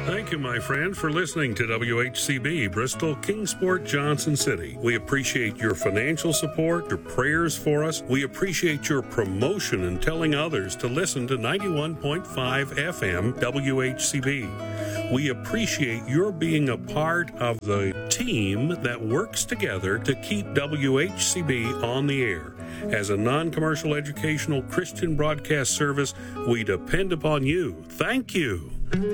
Thank you, my friend, for listening to WHCB, Bristol, Kingsport, Johnson City. We appreciate your financial support, your prayers for us. We appreciate your promotion and telling others to listen to 91.5 FM WHCB. We appreciate your being a part of the team that works together to keep WHCB on the air. As a non-commercial educational Christian broadcast service, we depend upon you. Thank you.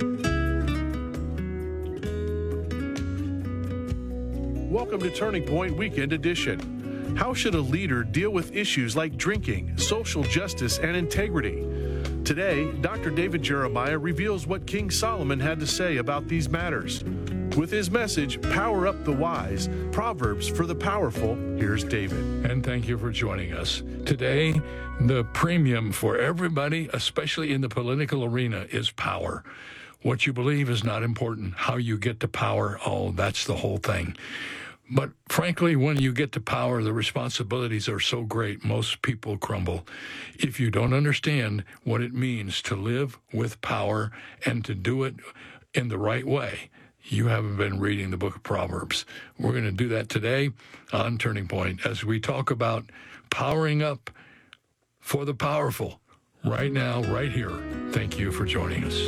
Welcome to Turning Point Weekend Edition. How should a leader deal with issues like drinking, social justice, and integrity? Today, Dr. David Jeremiah reveals what King Solomon had to say about these matters. With his message, Power Up the Wise, Proverbs for the Powerful, here's David. And thank you for joining us. Today, the premium for everybody, especially in the political arena, is power. What you believe is not important. How you get to power, that's the whole thing. But frankly, when you get to power, the responsibilities are so great, most people crumble. If you don't understand what it means to live with power and to do it in the right way, you haven't been reading the book of Proverbs. We're going to do that today on Turning Point as we talk about powering up for the powerful right now, right here. Thank you for joining us.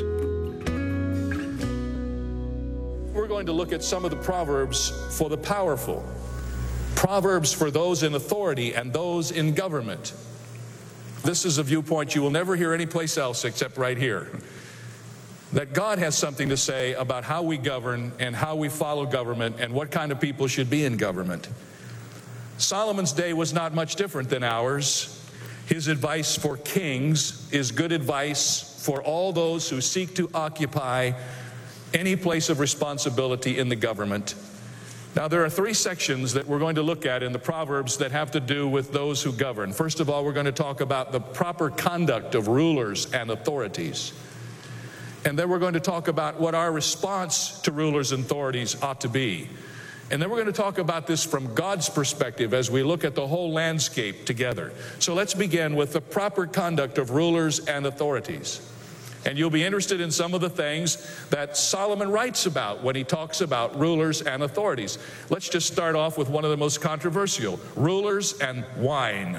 We're going to look at some of the Proverbs for the powerful. Proverbs for those in authority and those in government. This is a viewpoint you will never hear anyplace else except right here. That God has something to say about how we govern and how we follow government and what kind of people should be in government. Solomon's day was not much different than ours. His advice for kings is good advice for all those who seek to occupy any place of responsibility in the government. Now, there are three sections that we're going to look at in the Proverbs that have to do with those who govern. First of all, we're going to talk about the proper conduct of rulers and authorities. And then we're going to talk about what our response to rulers and authorities ought to be. And then we're going to talk about this from God's perspective as we look at the whole landscape together. So let's begin with the proper conduct of rulers and authorities. And you'll be interested in some of the things that Solomon writes about when he talks about rulers and authorities. Let's just start off with one of the most controversial, rulers and wine.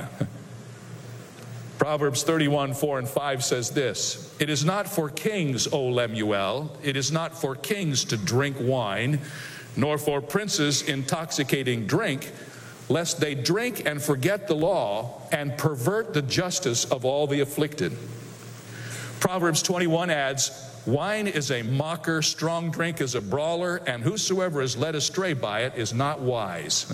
Proverbs 31, 4 and 5 says this, "It is not for kings, O Lemuel, it is not for kings to drink wine, nor for princes intoxicating drink, lest they drink and forget the law and pervert the justice of all the afflicted." Proverbs 21 adds, "Wine is a mocker, strong drink is a brawler, and whosoever is led astray by it is not wise."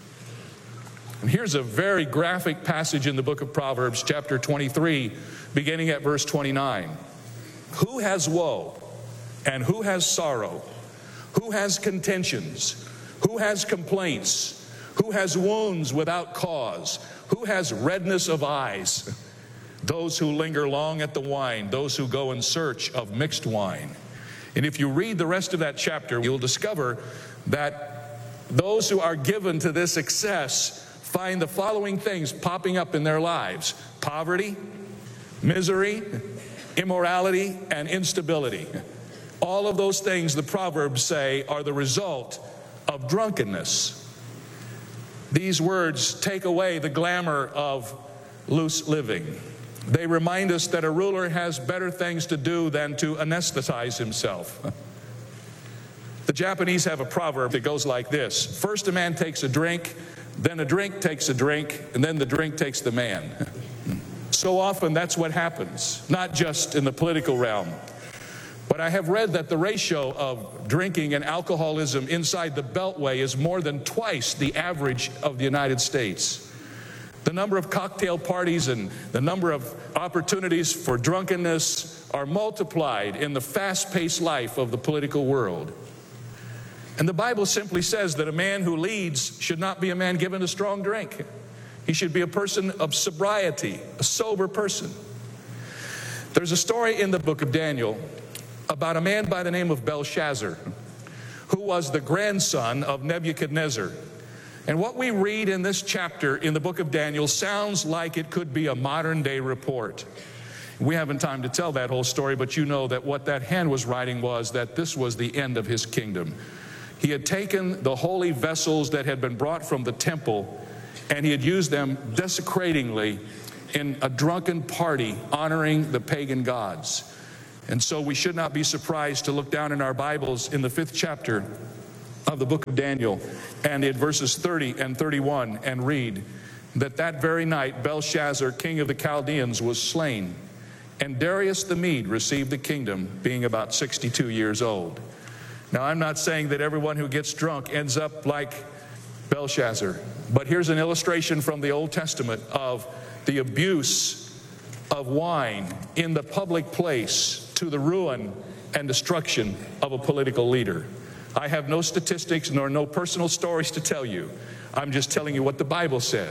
And here's a very graphic passage in the book of Proverbs, chapter 23, beginning at verse 29. "Who has woe, and who has sorrow? Who has contentions? Who has complaints? Who has wounds without cause? Who has redness of eyes? Those who linger long at the wine, those who go in search of mixed wine." And if you read the rest of that chapter, you'll discover that those who are given to this excess find the following things popping up in their lives: poverty, misery, immorality, and instability. All of those things, the Proverbs say, are the result of drunkenness. These words take away the glamour of loose living. They remind us that a ruler has better things to do than to anesthetize himself. The Japanese have a proverb that goes like this: first a man takes a drink, then a drink takes a drink, and then the drink takes the man. So often that's what happens, not just in the political realm. But I have read that the ratio of drinking and alcoholism inside the Beltway is more than twice the average of the United States. The number of cocktail parties and the number of opportunities for drunkenness are multiplied in the fast-paced life of the political world. And the Bible simply says that a man who leads should not be a man given a strong drink. He should be a person of sobriety, a sober person. There's a story in the book of Daniel about a man by the name of Belshazzar, who was the grandson of Nebuchadnezzar. And what we read in this chapter in the book of Daniel sounds like it could be a modern day report. We haven't time to tell that whole story, but you know that what that hand was writing was that this was the end of his kingdom. He had taken the holy vessels that had been brought from the temple, and he had used them desecratingly in a drunken party honoring the pagan gods. And so we should not be surprised to look down in our Bibles in the 5th chapter of the book of Daniel and in verses 30 and 31 and read that that very night Belshazzar, king of the Chaldeans, was slain, and Darius the Mede received the kingdom, being about 62 years old. Now, I'm not saying that everyone who gets drunk ends up like Belshazzar, but here's an illustration from the Old Testament of the abuse of wine in the public place to the ruin and destruction of a political leader. I have no statistics nor no personal stories to tell you. I'm just telling you what the Bible says.